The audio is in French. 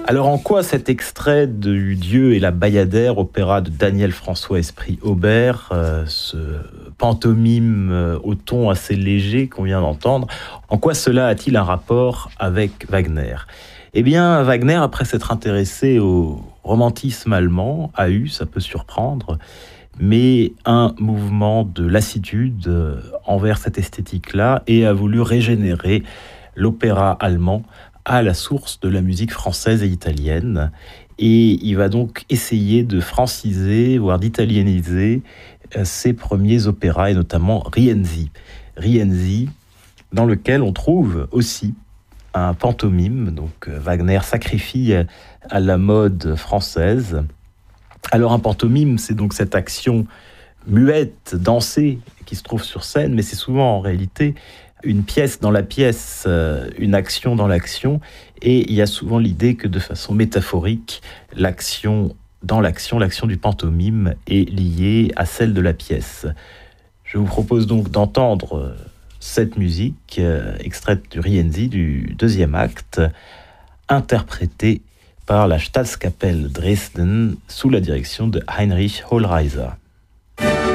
Alors en quoi cet extrait du Dieu et la Bayadère, opéra de Daniel François Esprit Aubert, ce pantomime au ton assez léger qu'on vient d'entendre, en quoi cela a-t-il un rapport avec Wagner ? Eh bien, Wagner, après s'être intéressé au romantisme allemand, a eu, ça peut surprendre, mais un mouvement de lassitude envers cette esthétique-là et a voulu régénérer l'opéra allemand à la source de la musique française et italienne. Et il va donc essayer de franciser, voire d'italianiser ses premiers opéras, et notamment Rienzi. Rienzi, dans lequel on trouve aussi un pantomime. Donc Wagner sacrifie à la mode française. Alors un pantomime, c'est donc cette action muette, dansée, qui se trouve sur scène, mais c'est souvent en réalité une pièce dans la pièce, une action dans l'action, et il y a souvent l'idée que de façon métaphorique, l'action dans l'action, l'action du pantomime est liée à celle de la pièce. Je vous propose donc d'entendre cette musique, extraite du Rienzi, du deuxième acte, interprétée par la Staatskapelle Dresden sous la direction de Heinrich Hohlreiser.